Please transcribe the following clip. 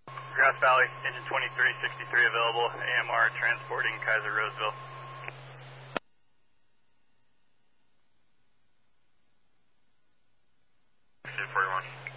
Grass Valley, engine 2363 available, AMR transporting Kaiser Roseville. Engine 41.